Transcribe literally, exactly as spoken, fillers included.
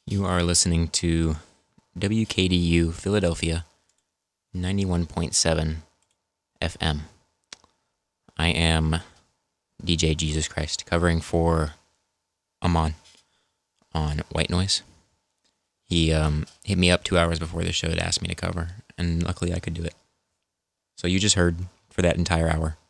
You are listening to W K D U Philadelphia, ninety-one point seven F M. I am D J Jesus Christ, covering for Amon on White Noise. He um, hit me up two hours before the show to ask me to cover, and luckily I could do it. So you just heard, for that entire hour,